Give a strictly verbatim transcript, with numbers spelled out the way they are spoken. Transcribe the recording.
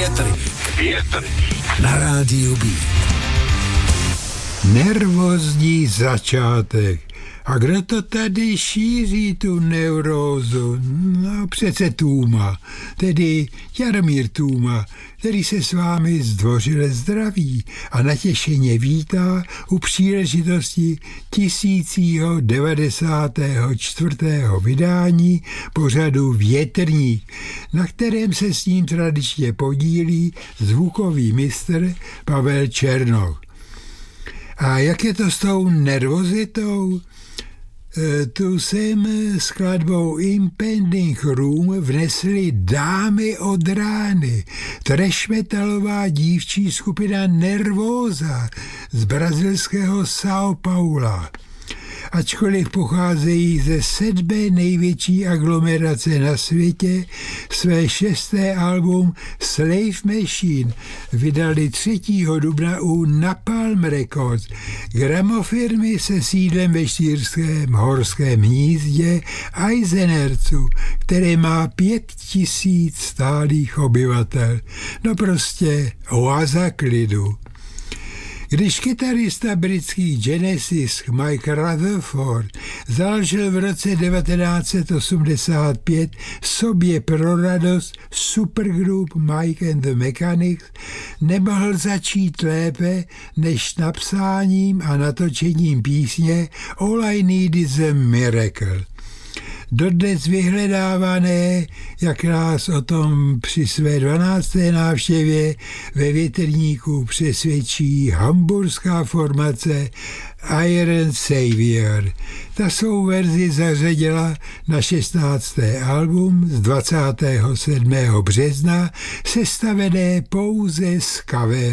Květr. Květr. Na rádiu B. Nervózní začátek. A kdo to tady šíří tu neurózu? No přece Tůma, tedy Jaromír Tůma, který se s vámi zdvořile zdraví a natěšeně vítá u příležitosti tisícího devadesátého čtvrtého vydání pořadu Větrník, na kterém se s ním tradičně podílí zvukový mistr Pavel Černoch. A jak je to s tou nervozitou? Tu sem skladbou Impending Room vnesli Dámy od rány, trash metalová dívčí skupina Nervóza z brazilského São Paula. Ačkoliv pocházejí ze sedmé největší aglomerace na světě, své šesté album Slave Machine vydali třetího dubna u Napalm Records, gramofirmy se sídlem ve štýrském horském hnízdě Eisenerzu, které má pět tisíc stálých obyvatel. No prostě oáza klidu. Když kytarista britských Genesis Mike Rutherford založil v roce devatenáct set osmdesát pět sobě pro radost supergroup Mike and the Mechanics, nemohl začít lépe než napsáním a natočením písně All I Need is a Miracle. Dodnes vyhledávané, jak nás o tom při své dvanácté návštěvě ve Větrníku přesvědčí hamburská formace Iron Savior. Ta svou verzi zařadila na šestnácté album z dvacátého sedmého března, sestavené pouze z coverů.